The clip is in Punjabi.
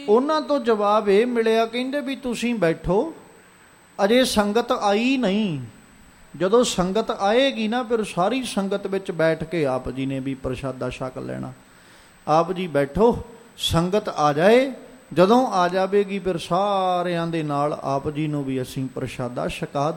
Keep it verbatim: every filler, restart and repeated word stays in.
ਉਹਨਾਂ ਤੋਂ ਜਵਾਬ ਇਹ ਮਿਲਿਆ, ਕਹਿੰਦੇ ਵੀ ਤੁਸੀਂ ਬੈਠੋ, ਅਜੇ ਸੰਗਤ ਆਈ ਨਹੀਂ। ਜਦੋਂ ਸੰਗਤ ਆਏਗੀ ਨਾ ਫਿਰ ਸਾਰੀ ਸੰਗਤ ਵਿੱਚ ਬੈਠ ਕੇ ਆਪ ਜੀ ਨੇ ਵੀ ਪ੍ਰਸ਼ਾਦਾ ਛਕ ਲੈਣਾ। ਆਪ ਜੀ ਬੈਠੋ, ਸੰਗਤ ਆ ਜਾਏ, ਜਦੋਂ ਆ ਜਾਵੇਗੀ ਫਿਰ ਸਾਰਿਆਂ ਦੇ ਨਾਲ ਆਪ ਜੀ ਨੂੰ ਵੀ ਅਸੀਂ ਪ੍ਰਸ਼ਾਦਾ ਛਕਾ